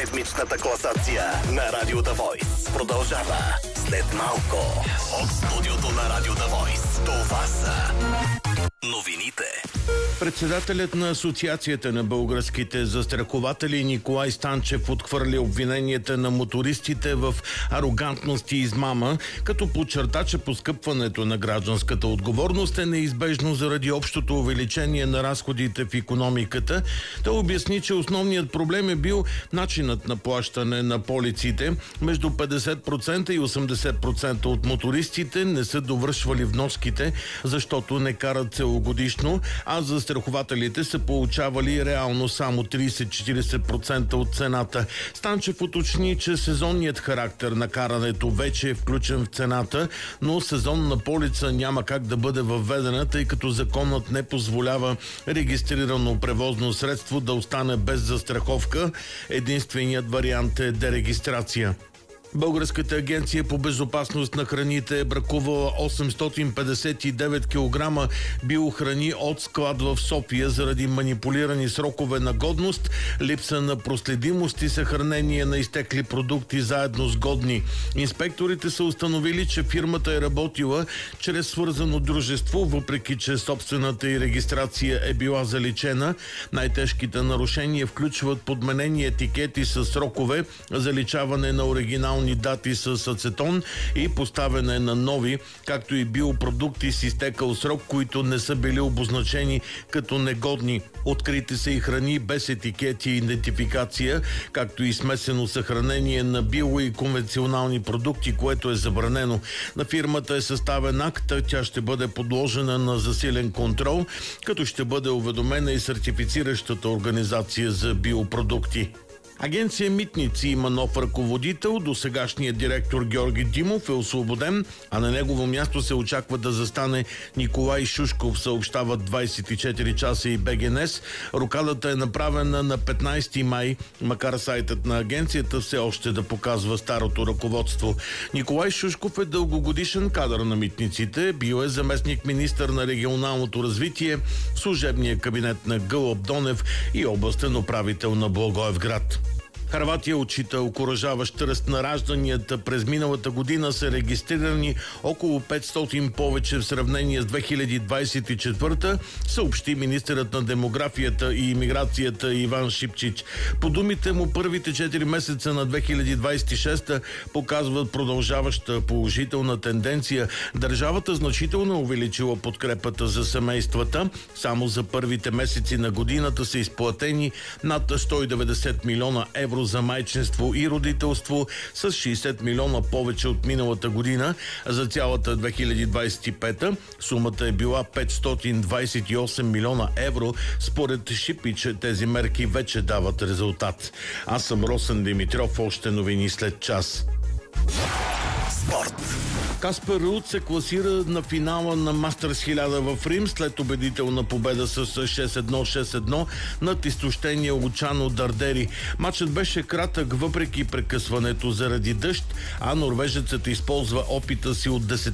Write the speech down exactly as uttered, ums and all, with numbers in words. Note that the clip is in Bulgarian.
Седмичната класация на Радио The Voice продължава след малко от студиото на Радио The Voice. Това са новините. Председателят на Асоциацията на българските застрахователи Николай Станчев отхвърли обвиненията на мотористите в арогантност и измама, като подчерта, че поскъпването на гражданската отговорност е неизбежно заради общото увеличение на разходите в икономиката. Той обясни, че основният проблем е бил начинът на плащане на полиците. Между петдесет процента и осемдесет процента от мотористите не са довършвали вноските, защото не карат целогодишно, а за застрахователите са получавали реално само трийсет до четирийсет процента от цената. Станчев уточни, че сезонният характер на карането вече е включен в цената, но сезонна полица няма как да бъде въведена, тъй като законът не позволява регистрирано превозно средство да остане без застраховка. Единственият вариант е дерегистрация. Българската агенция по безопасност на храните е бракувала осемстотин петдесет и девет килограма биохрани от склад в София заради манипулирани срокове на годност, липса на проследимост и съхранение на изтекли продукти заедно с годни. Инспекторите са установили, че фирмата е работила чрез свързано дружество, въпреки че собствената й регистрация е била заличена. Най-тежките нарушения включват подменени етикети с срокове, заличаване на оригинални дати с ацетон и поставяне на нови, както и биопродукти с изтекал срок, които не са били обозначени като негодни. Открити са и храни без етикети и идентификация, както и смесено съхранение на био и конвенционални продукти, което е забранено. На фирмата е съставен акт, тя ще бъде подложена на засилен контрол, като ще бъде уведомена и сертифициращата организация за биопродукти. Агенция Митници има нов ръководител. Досегашният директор Георги Димов е освободен, а на негово място се очаква да застане Николай Шушков, съобщават двайсет и четири часа и БГНЕС. Рокадата е направена на петнайсети май, макар сайтът на агенцията все още да показва старото ръководство. Николай Шушков е дългогодишен кадър на митниците. Бил е заместник министър на регионалното развитие в служебния кабинет на Гълъб Донев и областен управител на Благоевград. Хърватия отчита окуражаващ ръст на ражданията. През миналата година са регистрирани около петстотин повече в сравнение с две хиляди двайсет и четвърта, съобщи министърът на демографията и имиграцията Иван Шипчич. По думите му, първите четири месеца на две хиляди двайсет и шеста показват продължаваща положителна тенденция. Държавата значително е увеличила подкрепата за семействата. Само за първите месеци на годината са изплатени над сто и деветдесет милиона евро за майчинство и родителство, с шейсет милиона повече от миналата година. За цялата две хиляди двайсет и пета сумата е била петстотин двайсет и осем милиона евро. Според Шипич тези мерки вече дават резултат. Аз съм Росен Димитров, още новини след час. Спорт. Каспер Руд се класира на финала на Мастерс хиляда в Рим след убедителна победа с шест едно шест едно над изтощения Лучано Дардери. Матчът беше кратък въпреки прекъсването заради дъжд, а норвежецът използва опита си от десет